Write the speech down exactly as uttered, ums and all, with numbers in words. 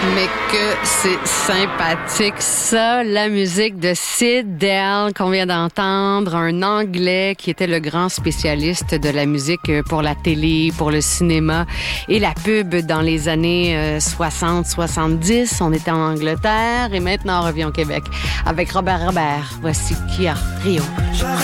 Mais que c'est sympathique, ça, la musique de Sid Dell qu'on vient d'entendre, un Anglais qui était le grand spécialiste de la musique pour la télé, pour le cinéma et la pub dans les années soixante soixante-dix. On était en Angleterre et maintenant on revient au Québec avec Robert Robert. Voici Kia Rio.